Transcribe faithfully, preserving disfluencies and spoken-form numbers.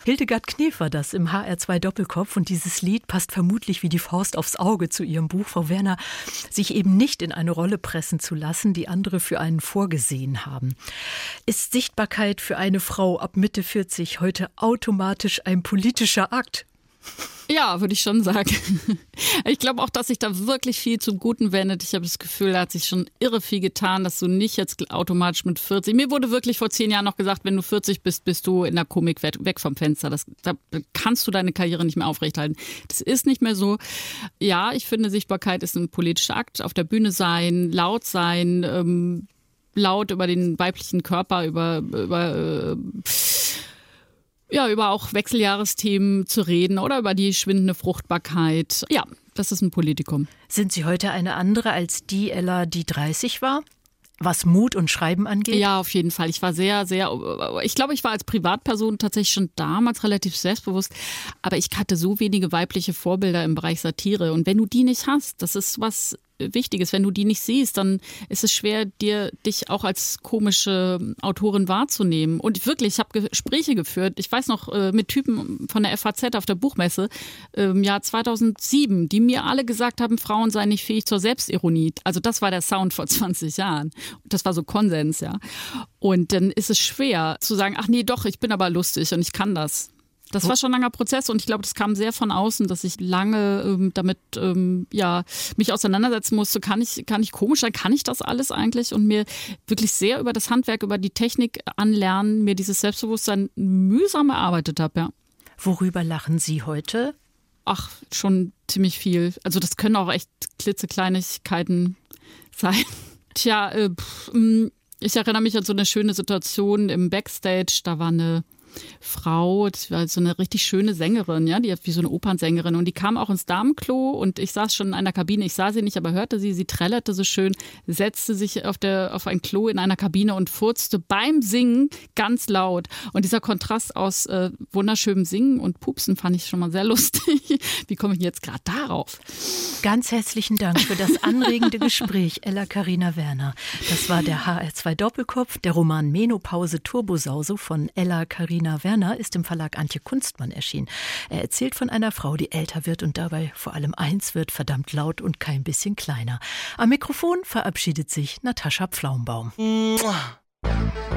Hildegard Knef war das im H R zwei Doppelkopf und dieses Lied passt vermutlich wie die Faust aufs Auge zu ihrem Buch, Frau Werner, sich eben nicht in eine Rolle pressen zu lassen, die andere für einen vorgesehen haben. Ist Sichtbarkeit für eine Frau ab Mitte vierzig heute automatisch ein politischer Akt? Ja, würde ich schon sagen. Ich glaube auch, dass sich da wirklich viel zum Guten wendet. Ich habe das Gefühl, da hat sich schon irre viel getan, dass du nicht jetzt automatisch mit vierzig... Mir wurde wirklich vor zehn Jahren noch gesagt, wenn du vierzig bist, bist du in der Komik weg vom Fenster. Das, da kannst du deine Karriere nicht mehr aufrechthalten. Das ist nicht mehr so. Ja, ich finde, Sichtbarkeit ist ein politischer Akt. Auf der Bühne sein, laut sein, ähm, laut über den weiblichen Körper, über... über äh, Ja, über auch Wechseljahresthemen zu reden oder über die schwindende Fruchtbarkeit. Ja, das ist ein Politikum. Sind Sie heute eine andere als die Ella, die dreißig war? Was Mut und Schreiben angeht? Ja, auf jeden Fall. Ich war sehr, sehr, ich glaube, ich war als Privatperson tatsächlich schon damals relativ selbstbewusst, aber ich hatte so wenige weibliche Vorbilder im Bereich Satire. Und wenn du die nicht hast, das ist was Wichtiges. Wenn du die nicht siehst, dann ist es schwer, dir dich auch als komische Autorin wahrzunehmen. Und wirklich, ich habe Gespräche geführt, ich weiß noch, mit Typen von der F A Z auf der Buchmesse im Jahr zweitausendsieben, die mir alle gesagt haben, Frauen seien nicht fähig zur Selbstironie. Also das war der Sound vor zwanzig Jahren. Das war so Konsens, ja. Und dann ist es schwer zu sagen, ach nee, doch, ich bin aber lustig und ich kann das. Das war schon ein langer Prozess und ich glaube, das kam sehr von außen, dass ich lange ähm, damit ähm, ja, mich auseinandersetzen musste. Kann ich, kann ich komisch sein? Kann ich das alles eigentlich? Und mir wirklich sehr über das Handwerk, über die Technik anlernen, mir dieses Selbstbewusstsein mühsam erarbeitet habe. Ja. Worüber lachen Sie heute? Ach, schon ziemlich viel. Also das können auch echt klitzekleinigkeiten sein. Tja, äh, pff, ich erinnere mich an so eine schöne Situation im Backstage. Da war eine Frau, das war so eine richtig schöne Sängerin, ja, die wie so eine Opernsängerin und die kam auch ins Damenklo und ich saß schon in einer Kabine, ich sah sie nicht, aber hörte sie, sie trällerte so schön, setzte sich auf der auf ein Klo in einer Kabine und furzte beim Singen ganz laut und dieser Kontrast aus äh, wunderschönem Singen und Pupsen fand ich schon mal sehr lustig. Wie komme ich jetzt gerade darauf? Ganz herzlichen Dank für das anregende Gespräch, Ella Carina Werner. Das war der H R zwei Doppelkopf, der Roman Menopause Turbosause von Ella Carina Werner ist im Verlag Antje Kunstmann erschienen. Er erzählt von einer Frau, die älter wird und dabei vor allem eins wird, verdammt laut und kein bisschen kleiner. Am Mikrofon verabschiedet sich Natascha Pflaumbaum.